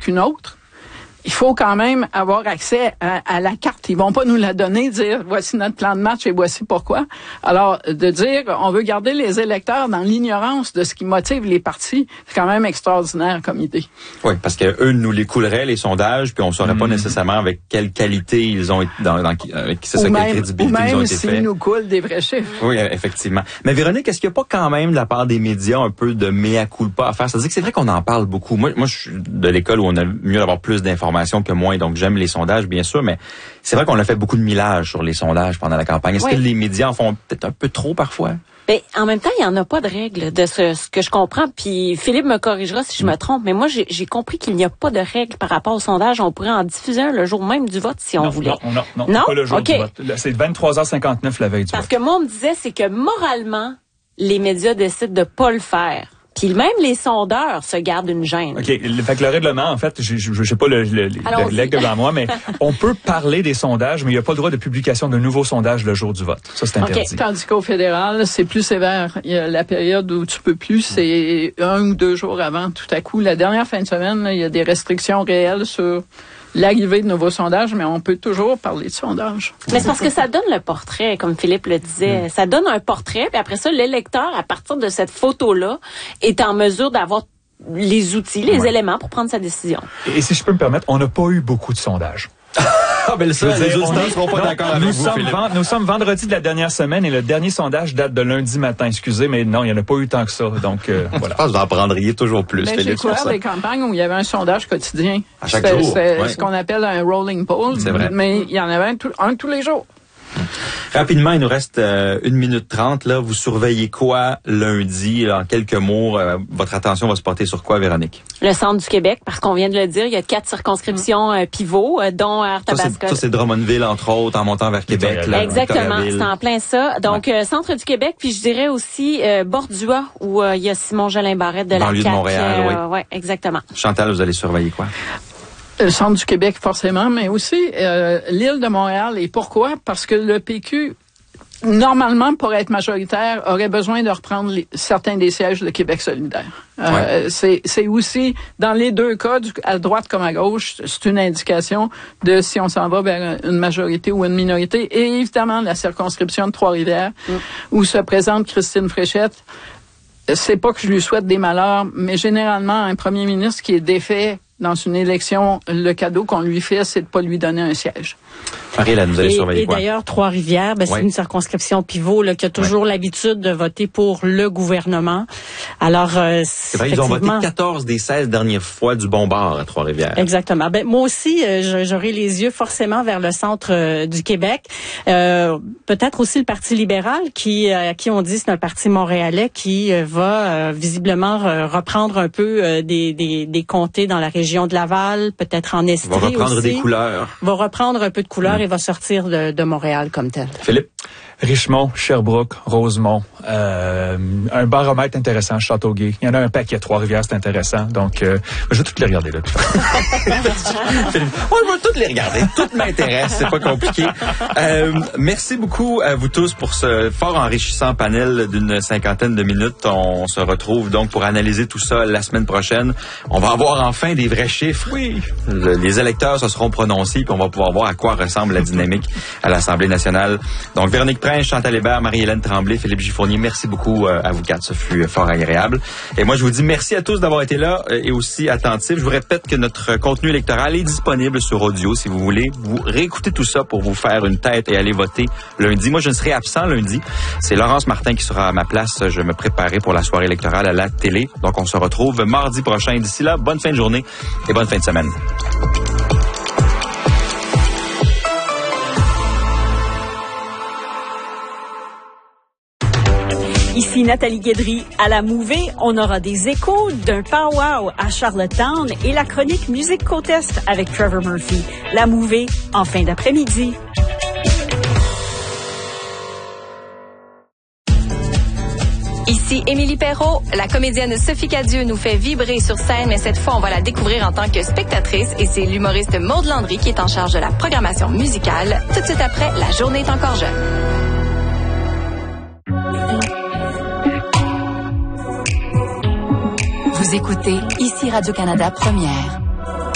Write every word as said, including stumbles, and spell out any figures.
qu'une autre, il faut quand même avoir accès à, à la carte. Ils vont pas nous la donner, dire voici notre plan de match et voici pourquoi. Alors, de dire on veut garder les électeurs dans l'ignorance de ce qui motive les partis, c'est quand même extraordinaire comme idée. Oui, parce que eux nous les couleraient, les sondages, puis on saurait mmh. pas nécessairement avec quelle qualité ils ont été, dans, dans avec c'est ça, quelle crédibilité ils ont été faits. Ou même s'ils nous coulent des vrais chiffres. Oui, effectivement. Mais Véronique, est-ce qu'il n'y a pas quand même de la part des médias un peu de mea culpa à faire? C'est-à-dire que c'est vrai qu'on en parle beaucoup. Moi, moi, je suis de l'école où on a mieux d'avoir plus d'informations que moins, donc j'aime les sondages, bien sûr, mais c'est vrai qu'on a fait beaucoup de millage sur les sondages pendant la campagne. Est-ce oui. que les médias en font peut-être un peu trop parfois? Ben, en même temps, il n'y en a pas de règles de ce, ce que je comprends, puis Philippe me corrigera si je me trompe, mais moi, j'ai, j'ai compris qu'il n'y a pas de règles par rapport au sondage. On pourrait en diffuser un le jour même du vote si on non, voulait. Non, non, non, non? pas le jour okay. du vote. C'est vingt-trois heures cinquante-neuf la veille du Parce vote. Parce que moi, on me disait, c'est que moralement, les médias décident de pas le faire. Puis même les sondeurs se gardent une gêne. OK. Fait que le règlement, en fait, je ne sais pas le, le, le règle devant moi, mais on peut parler des sondages, mais il n'y a pas le droit de publication de nouveaux sondages le jour du vote. Ça, c'est interdit. Okay. Tandis qu'au fédéral, c'est plus sévère. Il y a la période où tu peux plus, c'est un ou deux jours avant, tout à coup. La dernière fin de semaine, là, il y a des restrictions réelles sur l'arrivée de nouveaux sondages, mais on peut toujours parler de sondages. Mais c'est parce que ça donne le portrait, comme Philippe le disait. Mmh. Ça donne un portrait, puis après ça, l'électeur, à partir de cette photo-là, est en mesure d'avoir les outils, les ouais. éléments pour prendre sa décision. Et, et si je peux me permettre, on n'a pas eu beaucoup de sondages. Ah, ben ça, les auditeurs ne seront pas non, d'accord avec nous vous, sommes Philippe. Vend, nous sommes vendredi de la dernière semaine et le dernier sondage date de lundi matin. Excusez, mais non, il n'y en a pas eu tant que ça. Donc, euh, voilà. Je pense que vous en prendriez toujours plus, mais Philippe. J'ai couvert des campagnes où il y avait un sondage quotidien. À chaque c'est, jour. C'est ouais. ce qu'on appelle un rolling poll. C'est vrai. Mais il y en avait un, tout, un tous les jours. Rapidement, il nous reste euh, une minute trente. Là, vous surveillez quoi lundi? Là, en quelques mots, euh, votre attention va se porter sur quoi, Véronique? Le centre du Québec, parce qu'on vient de le dire, il y a quatre circonscriptions euh, pivots, euh, dont Arthabasca. Ça, c'est, ça, c'est Drummondville, entre autres, en montant vers Québec. Là, exactement, c'est en plein ça. Donc, ouais. euh, centre du Québec, puis je dirais aussi euh, Bordua, où euh, il y a Simon Jolin Barrette de la C A Q. Banlieue de Montréal, euh, oui. Oui, exactement. Chantal, vous allez surveiller quoi? Le centre du Québec, forcément, mais aussi euh, l'île de Montréal. Et pourquoi? Parce que le P Q, normalement, pour être majoritaire, aurait besoin de reprendre les, certains des sièges de Québec solidaire. Euh, ouais. c'est, c'est aussi, dans les deux cas, du, à droite comme à gauche, c'est une indication de si on s'en va vers une majorité ou une minorité. Et évidemment, la circonscription de Trois-Rivières, mm. où se présente Christine Fréchette. C'est pas que je lui souhaite des malheurs, mais généralement, un premier ministre qui est défait dans une élection, le cadeau qu'on lui fait, c'est de pas lui donner un siège. Marie-Hélène, vous allez et, surveiller et quoi? d'ailleurs, Trois-Rivières, ben, ouais. c'est une circonscription pivot là, qui a toujours ouais. l'habitude de voter pour le gouvernement. Alors, euh, c'est vrai, ils ont voté quatorze des seize dernières fois du bon bord à Trois-Rivières. Exactement. Ben, moi aussi, euh, j'aurai les yeux forcément vers le centre euh, du Québec. Euh, peut-être aussi le Parti libéral, qui à euh, qui on dit c'est un parti montréalais qui euh, va euh, visiblement euh, reprendre un peu euh, des, des, des comtés dans la région de Laval, peut-être en Estrie aussi. Va reprendre aussi. des couleurs. Va reprendre un peu de couleurs mmh. et va sortir de, de Montréal comme tel. Philippe? Richmond, Sherbrooke, Rosemont, euh, un baromètre intéressant, Châteauguay. Il y en a un paquet, Trois-Rivières, c'est intéressant. Donc, euh, je vais toutes les regarder là. oh, je vais toutes les regarder. Toutes m'intéressent, c'est pas compliqué. Euh, merci beaucoup à vous tous pour ce fort enrichissant panel d'une cinquantaine de minutes. On se retrouve donc pour analyser tout ça la semaine prochaine. On va avoir enfin des vrais chiffres. Oui. Le, les électeurs se seront prononcés puis on va pouvoir voir à quoi ressemble la dynamique à l'Assemblée nationale. Donc, Véronique Prince, Chantal Hébert, Marie-Hélène Tremblay, Philippe Giffournier, merci beaucoup euh, à vous quatre. Ce fut fort agréable. Et moi, je vous dis merci à tous d'avoir été là euh, et aussi attentifs. Je vous répète que notre contenu électoral est disponible sur audio. Si vous voulez, vous réécoutez tout ça pour vous faire une tête et aller voter lundi. Moi, je ne serai absent lundi. C'est Laurence Martin qui sera à ma place. Je me préparais pour la soirée électorale à la télé. Donc, on se retrouve mardi prochain. D'ici là, bonne fin de journée et bonne fin de semaine. Ici Nathalie Guédry. À la Mouvée, on aura des échos d'un pow-wow à Charlottetown et la chronique Musique Côte-Est avec Trevor Murphy. La Mouvée, en fin d'après-midi. Ici Émilie Perrault. La comédienne Sophie Cadieux nous fait vibrer sur scène, mais cette fois, on va la découvrir en tant que spectatrice et c'est l'humoriste Maude Landry qui est en charge de la programmation musicale. Tout de suite après, La journée est encore jeune. Vous écoutez ici Radio-Canada Première.